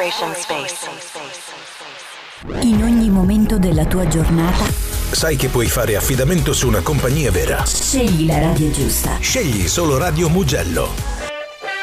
Vibration Space. In ogni momento della tua giornata sai che puoi fare affidamento su una compagnia vera. scegli la radio giusta. Scegli solo Radio Mugello.